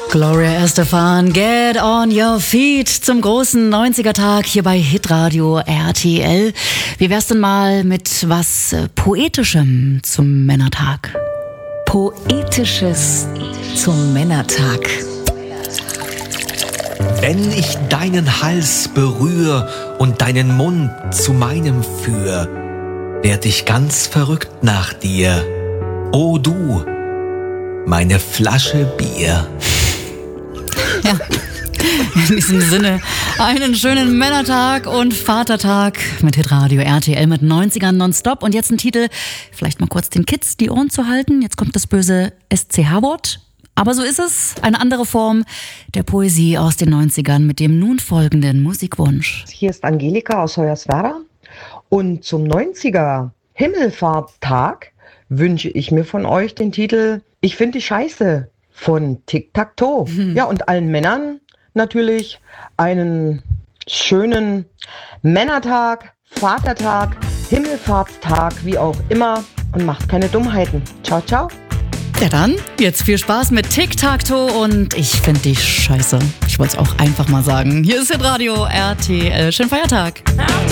Gloria Estefan, Get on your feet zum großen 90er-Tag hier bei Hitradio RTL. Wie wär's denn mal mit was Poetischem zum Männertag? Poetisches zum Männertag. Wenn ich deinen Hals berühr und deinen Mund zu meinem führ, werd ich ganz verrückt nach dir. O du, meine Flasche Bier. Ja, in diesem Sinne, einen schönen Männertag und Vatertag mit Hitradio RTL mit 90ern nonstop. Und jetzt ein Titel, vielleicht mal kurz den Kids die Ohren zu halten. Jetzt kommt das böse SCH-Wort. Aber so ist es, eine andere Form der Poesie aus den 90ern mit dem nun folgenden Musikwunsch. Hier ist Angelika aus Hoyerswerda und zum 90er Himmelfahrtstag wünsche ich mir von euch den Titel Ich find die Scheiße von Tic Tac Toe. Ja, und allen Männern natürlich einen schönen Männertag, Vatertag, Himmelfahrtstag, wie auch immer, und macht keine Dummheiten. Ciao, ciao. Ja dann, jetzt viel Spaß mit Tic-Tac-Toe und ich finde dich scheiße. Ich wollte es auch einfach mal sagen. Hier ist Hitradio RTL. Schönen Feiertag.